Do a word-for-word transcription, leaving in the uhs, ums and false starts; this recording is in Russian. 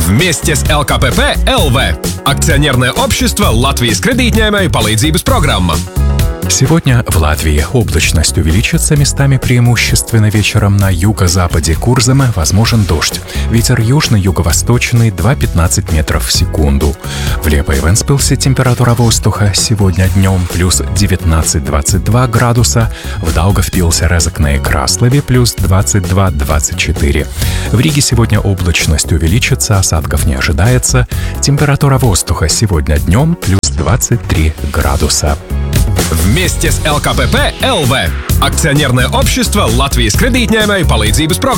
Вместе с эл ка пэ пэ эл ви. Акционерное общество Латвijas кредитņēmēju palīdzības программа. Сегодня в Латвии облачность увеличится, местами преимущественно вечером на юго-западе Курзема возможен дождь. Ветер южно-юго-восточный два пятнадцать метров в секунду. В Лепо и Вентспилсе температура воздуха сегодня днем плюс девятнадцать двадцать два градуса, в Даугавпилсе, Резекне и Краслове плюс двадцать два двадцать четыре. В Риге сегодня облачность увеличится, осадков не ожидается. Температура воздуха сегодня днем плюс двадцать три градуса. Вместе с эл ка пэ пэ эл ви. Акционерное общество Латвijas кредитņēmēju palīdzības программа.